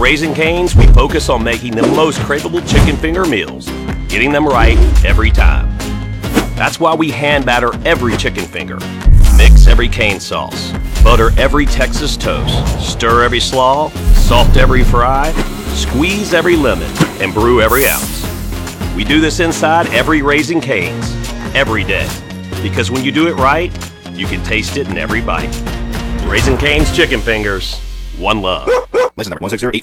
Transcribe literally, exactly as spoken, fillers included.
Raising Cane's, we focus on making the most craveable chicken finger meals, getting them right every time. That's why we hand batter every chicken finger, mix every cane sauce, butter every Texas toast, stir every slaw, salt every fry, squeeze every lemon, and brew every ounce. We do this inside every Raising Cane's, every day. Because when you do it right, you can taste it in every bite. Raising Cane's chicken fingers, one love. License number one six zero eight.